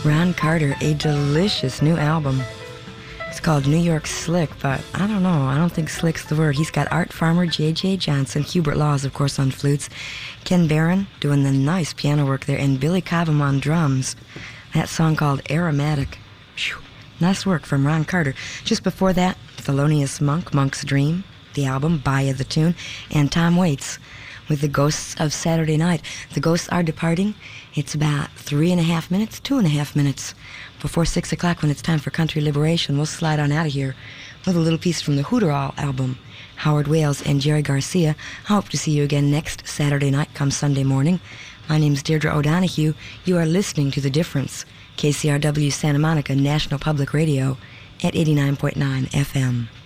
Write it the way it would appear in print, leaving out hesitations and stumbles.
Ron Carter, a delicious new album. It's called New York Slick, but I don't know. I don't think slick's the word. He's got Art Farmer, J.J. Johnson, Hubert Laws, of course, on flutes, Ken Barron doing the nice piano work there, and Billy Cobham on drums. That song called Aromatic. Whew. Nice work from Ron Carter. Just before that, Thelonious Monk, Monk's Dream, the album, Baya the Tune, and Tom Waits with the Ghosts of Saturday Night. The Ghosts are departing. It's about 2.5 minutes before 6 o'clock when it's time for Country Liberation. We'll slide on out of here with a little piece from the Hooterall album. Howard Wales and Jerry Garcia. I hope to see you again next Saturday night come Sunday morning. My name's Deirdre O'Donoghue. You are listening to The Difference, KCRW Santa Monica National Public Radio at 89.9 FM.